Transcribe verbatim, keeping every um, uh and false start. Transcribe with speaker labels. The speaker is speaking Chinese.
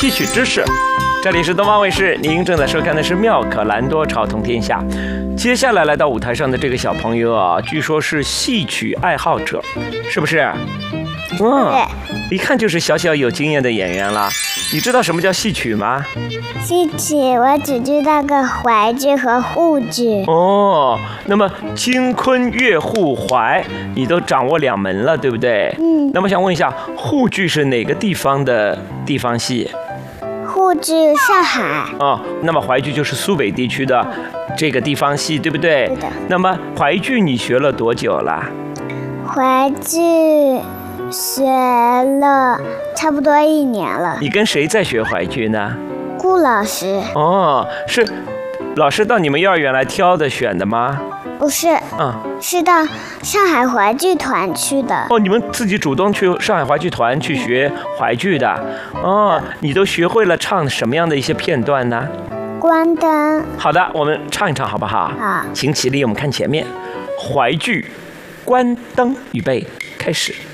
Speaker 1: 戏曲知识。这里是东方卫视，您正在收看的是《妙可蓝多朝通天下》。接下来来到舞台上的这个小朋友啊，据说是戏曲爱好者，是不是？
Speaker 2: 嗯，
Speaker 1: 一看就是小小有经验的演员啦。你知道什么叫戏曲吗？
Speaker 2: 戏曲我只知道个淮剧和沪剧。
Speaker 1: 哦，那么京昆粤沪淮你都掌握两门了，对不对？
Speaker 2: 嗯。
Speaker 1: 那么想问一下，沪剧是哪个地方的地方戏？
Speaker 2: 沪剧上海。
Speaker 1: 哦，那么淮剧就是苏北地区的这个地方戏，对不对？
Speaker 2: 对的。
Speaker 1: 那么淮剧你学了多久了？
Speaker 2: 淮剧学了差不多一年了。
Speaker 1: 你跟谁在学淮剧呢？
Speaker 2: 顾老师。
Speaker 1: 哦，是老师到你们幼儿园来挑的选的吗？
Speaker 2: 不是，
Speaker 1: 嗯，
Speaker 2: 是到上海淮剧团去的。
Speaker 1: 哦，你们自己主动去上海淮剧团去学淮剧的。哦，你都学会了唱什么样的一些片段呢？
Speaker 2: 关灯。
Speaker 1: 好的，我们唱一唱好不好？
Speaker 2: 好，
Speaker 1: 请起立，我们看前面，淮剧《关灯》，预备，开始。